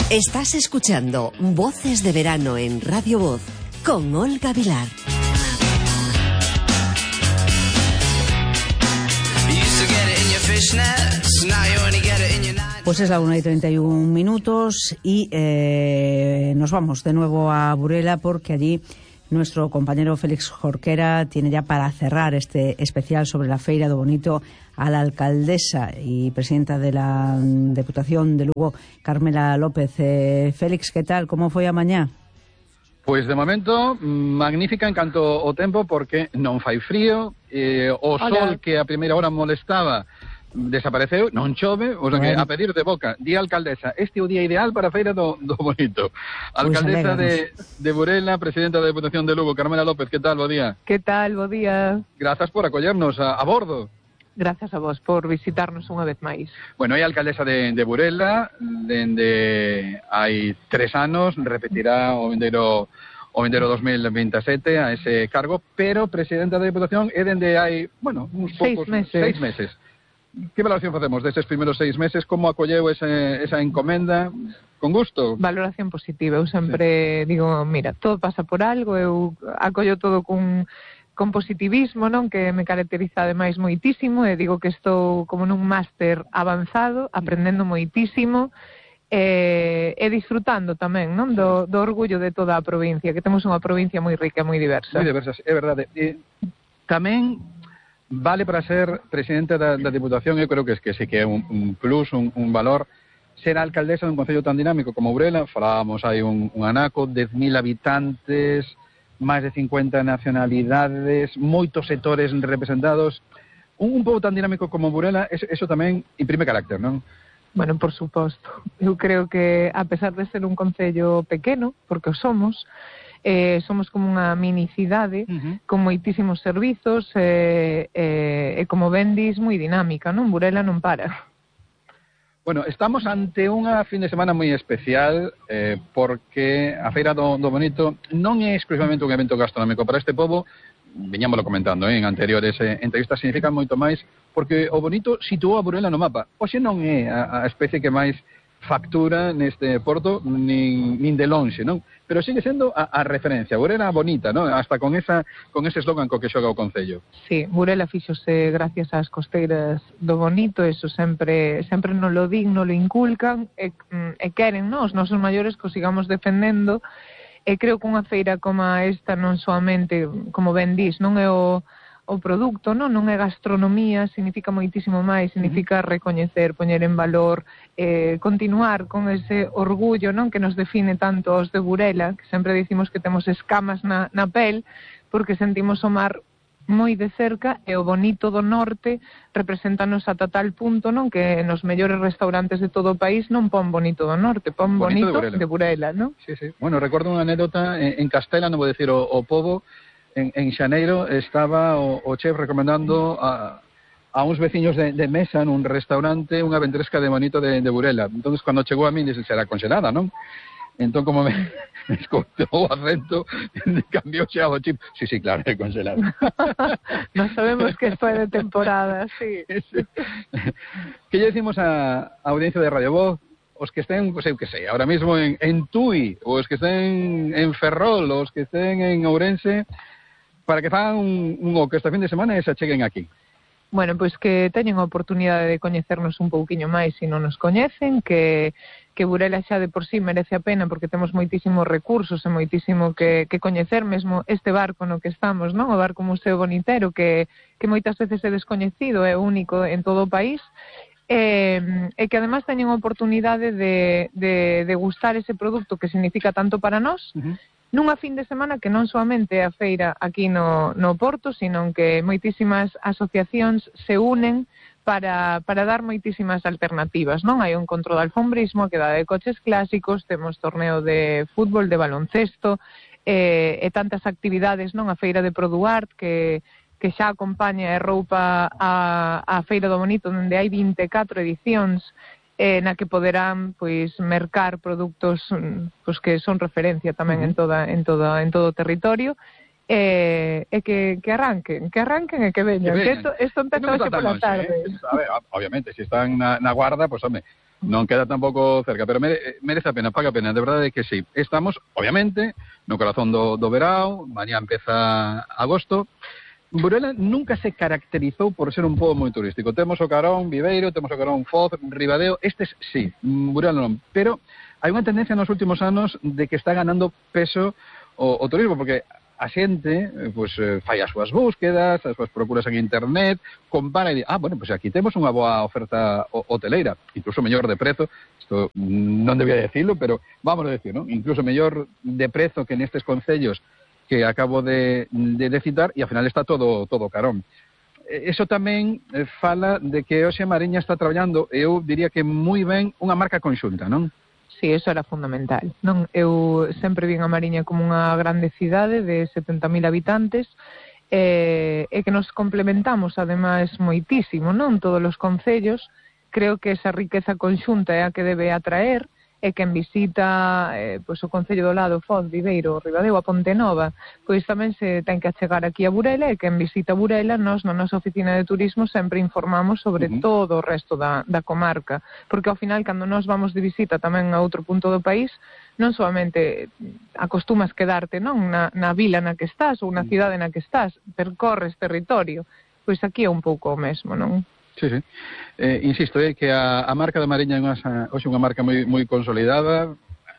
Estás escuchando Voces de Verano en Radio Voz con Olga Vilar. Pues es la 1:31 y nos vamos de nuevo a Burela porque allí nuestro compañero Félix Jorquera tiene ya para cerrar este especial sobre la Feira do Bonito a la alcaldesa y presidenta de la Deputación de Lugo, Carmela López. Félix, ¿qué tal? ¿Cómo foi a mañá? Pois de momento magnífica en canto ao tempo porque non fai frío, o sol que a primeira hora molestaba desapareceu, non chove, o sea que a pedir de boca, di a alcaldesa, este é o día ideal para a Feira do Bonito. Alcaldesa de Burela, presidenta da Deputación de Lugo, Carmela López, que tal, bo día? Que tal, bo día? Grazas por acollernos a bordo. Grazas a vos por visitarnos unha vez máis. Bueno, é a alcaldesa de Burela, dende hai 3 anos, repetirá o vindeiro 2027 a ese cargo, pero presidenta da Deputación é dende hai, bueno, uns poucos 6 meses. Que valoración facemos destes primeiros 6 meses? Como acolleu esa encomenda? Con gusto? Valoración positiva. Eu sempre digo, mira, todo pasa por algo, eu acollo todo con positivismo, non? Que me caracteriza ademais moitísimo, e digo que estou como nun máster avanzado, aprendendo moitísimo, e disfrutando tamén, non? Do orgullo de toda a provincia, que temos unha provincia moi rica, moi diversa. Moi diversas, é verdade. Tamén vale para ser presidente da Deputación, eu creo que sí que é un plus, un valor, ser alcaldesa dun concello tan dinámico como Burela. Falábamos, hai un anaco, 10.000 habitantes, máis de 50 nacionalidades, moitos sectores representados. Un pobo tan dinámico como Burela, eso tamén imprime carácter, non? Bueno, por suposto. Eu creo que, a pesar de ser un concello pequeno, porque o somos como unha mini cidade con moitísimos servizos e como ben dis, moi dinámica, non? Burela non para. Bueno, estamos ante unha fin de semana moi especial porque a Feira do Bonito non é exclusivamente un evento gastronómico para este pobo. Veñámoslo comentando en anteriores entrevistas, significa moito máis porque o Bonito situou a Burela no mapa. Oxe non é a especie que máis factura neste porto nin de lonxe, non? Pero sigue sendo a referencia. Burela bonita, non? Hasta con ese eslogan co que xoga o concello. Sí, Burela fíxose gracias ás costeiras do Bonito, eso sempre nos lo din, nos lo inculcan e queren, non? Os nosos maiores que o sigamos defendendo. E creo que unha feira como esta non soamente, como ben dis, non é o produto, non é gastronomía, significa moitísimo máis, significa recoñecer, poñer en valor, continuar con ese orgullo, non, que nos define tanto os de Burela, que sempre dicimos que temos escamas na pel, porque sentimos o mar moi de cerca e o bonito do norte representanos ata tal punto, non, que nos mellores restaurantes de todo o país non pon bonito do norte, pon bonito de Burela, non? Sí. Bueno, recordo unha anécdota en Castela, non vou dicir o pobo. En xaneiro estaba o chef recomendando a uns veciños de mesa nun restaurante unha ventresca de bonito de Burela. Entón, cando chegou a mí, dixen, será congelada, non? Entón, como me escoitou o acento, cambiou xa o chip. Sí, claro, é congelada. Non sabemos que foi de temporada, sí. Que lle decimos a audiencia de Radio Voz? Os que estén, pues, eu que sei, ahora mismo en Tui, ou os que estén en Ferrol, ou os que estén en Ourense, para que fagan o que este fin de semana e se acheguen aquí. Bueno, pois que teñen a oportunidade de coñecernos un pouquiño máis se non nos coñecen, que Burela xa de por sí merece a pena porque temos moitísimos recursos e moitísimo que coñecer, mesmo este barco no que estamos, non? O barco Museo Bonitero, que moitas veces é descoñecido, é único en todo o país, e que además teñen a oportunidade de gustar ese produto que significa tanto para nós, nunha fin de semana que non soamente é a feira aquí no Porto, sino que moitísimas asociacións se unen para dar moitísimas alternativas, non? Hai un encontro de alfombrismo, a quedada de coches clásicos, temos torneo de fútbol, de baloncesto, e tantas actividades, non? A feira de Produart, que xa acompaña e roupa a Feira do Bonito, onde hai 24 edicións, na que poderán pois mercar produtos pois que son referencia tamén en todo o territorio, que arranquen e que veñan. Que isto empeza hoxe pola tarde. A ver, obviamente, se están na guarda, pues, home, non queda tampouco cerca, pero merece a pena, paga a pena, de verdade que sí. Estamos, obviamente, no corazón do verao, mañá empeza agosto. Burela nunca se caracterizou por ser un pobo moi turístico. Temos o Carón Viveiro, temos o Carón Foz, Ribadeo, estes sí, Burela non. Pero hai unha tendencia nos últimos anos de que está ganando peso o turismo, porque a xente fai as súas búsquedas, as súas procuras en internet, compara e di, bueno, aquí temos unha boa oferta hoteleira, incluso mellor de prezo, isto non debía decirlo, pero vamos a decir, ¿no? Incluso mellor de prezo que nestes concellos que acabo de citar, e ao final está todo carón. Eso tamén fala de que hoxe Mariña está traballando, eu diría que moi ben, unha marca conxunta, non? Sí, eso era fundamental. Non, eu sempre vin a Mariña como unha grande cidade de 70.000 habitantes e que nos complementamos, ademais, moitísimo, non? Todos os concellos, creo que esa riqueza conxunta é a que debe atraer, e quen visita o Concello do Lado, Foz, Viveiro, Ribadeo, a Pontenova, pois tamén se ten que achegar aquí a Burela, e quen visita Burela, nós na nosa oficina de turismo sempre informamos sobre todo o resto da comarca, porque ao final, cando nós vamos de visita tamén a outro punto do país, non solamente acostumas quedarte, non, na vila na que estás ou na cidade na que estás, percorres territorio, pois aquí é un pouco o mesmo, non? Sí. Insisto, que a marca da Mariña é hoxe unha marca moi consolidada,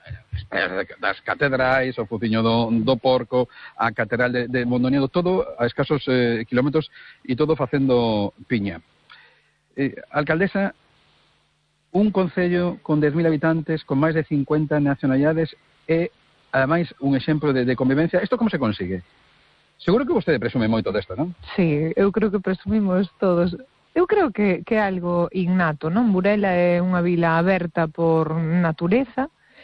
das catedrais, o Fuciño do Porco, a Catedral de Mondoñedo, todo a escasos kilómetros e todo facendo piña. Alcaldesa, un concello con 10.000 habitantes, con máis de 50 nacionalidades, é, ademais, un exemplo de convivencia. Isto como se consigue? Seguro que vostede presume moito desto, non? Sí, eu creo que presumimos todos. Eu creo que é algo innato, non? Burela é unha vila aberta por natureza,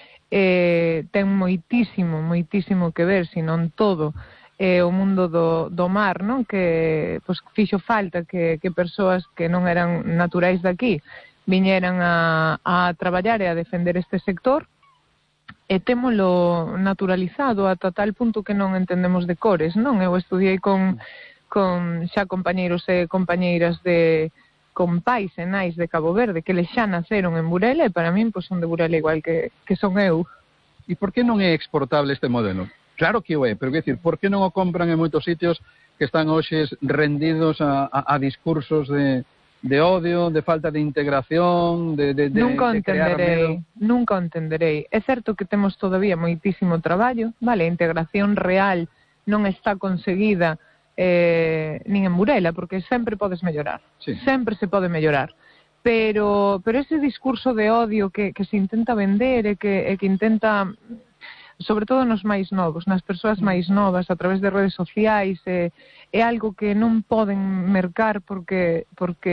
ten moitísimo que ver, se non todo, o mundo do mar, non? Que fixo falta que persoas que non eran naturais daqui viñeran a traballar e a defender este sector, e témolo naturalizado ata tal punto que non entendemos de cores, non? Eu estudiei con xa compañeiros e compañeiras con pais e nais de Cabo Verde que les xa naceron en Burela, e para min son de Burela igual que son eu. E por que non é exportable este modelo? Claro que o é, pero quer dicir, por que non o compran en moitos sitios que están hoxe rendidos a discursos de odio, de falta de integración, de nunca o crear entenderei. É certo que temos todavía moitísimo traballo, vale, a integración real non está conseguida nin en Burela, porque sempre podes mellorar, sempre se pode mellorar, pero ese discurso de odio que se intenta vender e que intenta, sobre todo nos máis novos, nas persoas máis novas, a través de redes sociais, é algo que non poden mercar porque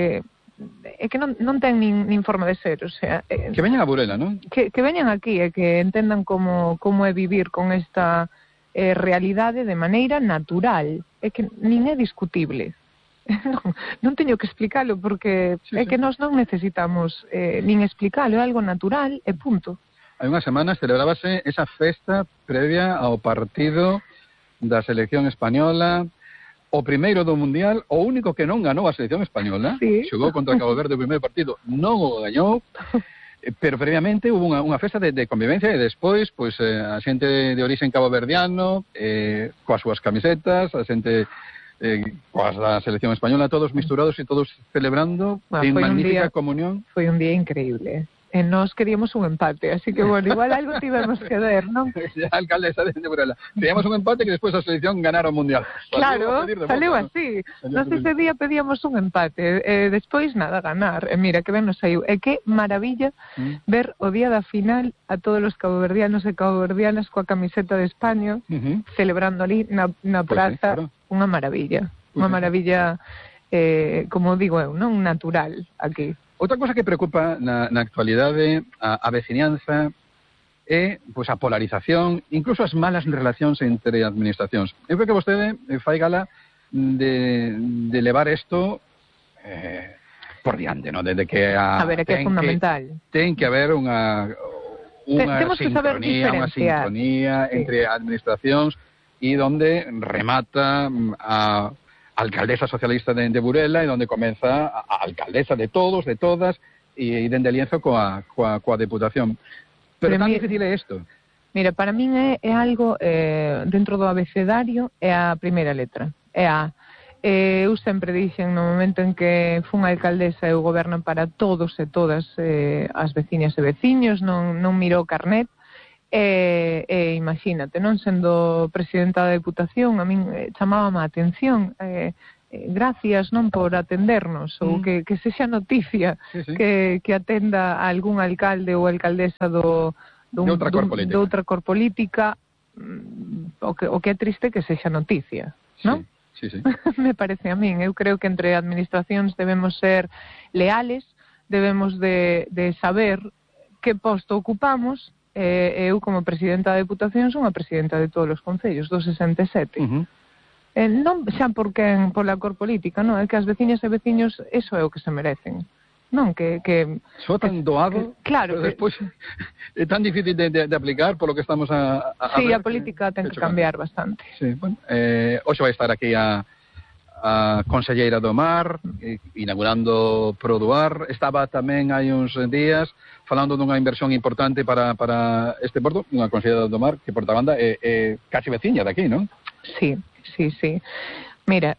é que non ten nin forma de ser, o sea, que veñan a Burela, non? Que veñan aquí e que entendan como é vivir con esta realidade de maneira natural, é que nin é discutible. Non teño que explicalo porque é que nós non necesitamos nin explicalo, é algo natural e punto. Hai unhas semanas celebrábase esa festa previa ao partido da selección española, o primeiro do Mundial, o único que non ganou a selección española, xogou contra Cabo Verde o primeiro partido, non o gañou, pero previamente hubo unha festa de convivencia e despois a xente de orixen caboverdiano coas súas camisetas, a xente coas da selección española, todos misturados e todos celebrando en magnífica comunión. Foi un día increíble. E nós queríamos un empate, así que, bueno, igual algo tivemos que ver, non? A alcaldesa de Burela. Queríamos un empate que despois a selección ganara o Mundial. Claro, saliu así. Nós ese día pedíamos un empate, despois nada, ganar. E mira, que ben nos saiu. E que maravilla ver o día da final a todos os caboverdianos e caboverdianas coa camiseta de España, celebrando ali na praza. Unha maravilla. Unha maravilla, como digo eu, non natural aquí. Outra cosa que preocupa na actualidade a veciñanza é a polarización, incluso as malas relacións entre administracións. Eu creo que vostede fai gala de levar isto por diante, ¿no? Desde que a ver, é que é fundamental. Ten que haber unha sintonía entre administracións, e donde remata a alcaldesa socialista de Burela e donde comeza a alcaldesa de todos, de todas, e dende lienzo coa deputación. Pero tan difícil é isto. Mira, para min é algo dentro do abecedario, é a primeira letra, é a eu sempre dixen no momento en que fun alcaldesa eu goberno para todos e todas as veciñas e veciños, non miro o carnet. Imagínate, non sendo presidenta da Deputación, a min chamábame a atención, gracias non por atendernos, ou que sexa noticia que atenda a algún alcalde ou alcaldesa de outra cor política, o que é triste que sexa noticia, non? Sí. Me parece a min, eu creo que entre administracións debemos ser leales, debemos de saber que posto ocupamos. Eu como presidenta da Deputación son a presidenta de todos os concellos, dos 67. Non xa pola cor política, non, é que as veciñas e veciños eso é o que se merecen. Non, que soa tan doado, claro, pero despois é tan difícil de aplicar polo que estamos a sí, ver, a política ten que cambiar bastante. Sí, bueno, hoxe vai estar aquí a conselleira do Mar, inaugurando Produar. Estaba tamén hai uns días falando dunha inversión importante para este porto, unha conselleira do Mar que por outra banda é casi veciña daqui, non? Sí. Mira,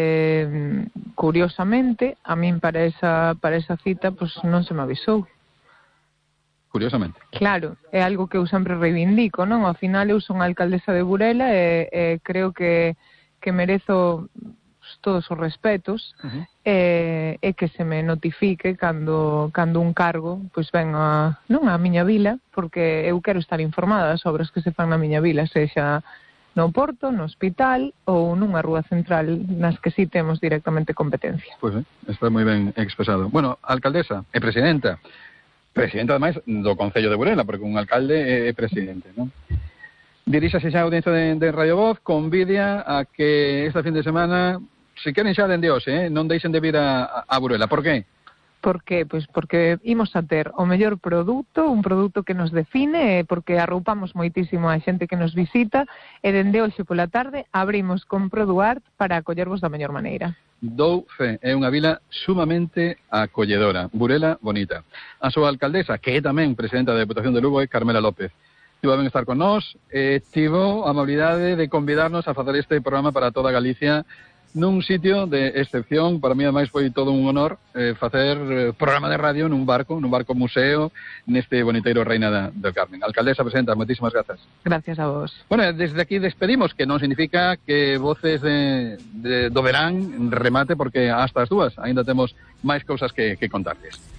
curiosamente, a min para esa cita pues non se me avisou. Curiosamente. Claro, é algo que eu sempre reivindico, non? Ao final eu son alcaldesa de Burela e creo que merezo todos os respetos e que se me notifique cando un cargo pois ven a miña vila, porque eu quero estar informada das obras que se fan na miña vila, sexa no porto, no hospital ou nunha rúa central nas que sí temos directamente competencia. Pois está moi ben expresado. Bueno, alcaldesa e presidenta ademais do Concello de Burela, porque un alcalde é presidente, non? Diríxase xa a audiencia de Radio Voz, convidia a que esta fin de semana, se queren xa dende hoxe, non deixen de vir a Burela. Por qué? Por qué? Pois porque imos a ter o mellor produto, un produto que nos define, porque arroupamos moitísimo a xente que nos visita, e dende hoxe pola tarde abrimos con Produart para acollervos da mellor maneira. Dou fe, é unha vila sumamente acolledora, Burela bonita. A súa alcaldesa, que é tamén presidenta da Deputación de Lugo, é Carmela López. Tivo ben estar con nós, tivo a amabilidade de convidarnos a facer este programa para toda Galicia nun sitio de excepción. Para mí, ademais, foi todo un honor facer programa de radio nun barco museo, neste boniteiro Reina del Carmen. Alcaldesa, presidenta, moitísimas grazas. Gracias a vos. Bueno, desde aquí despedimos, que non significa que Voces do Verán remate, porque hasta as 2 ainda temos máis cousas que contarles.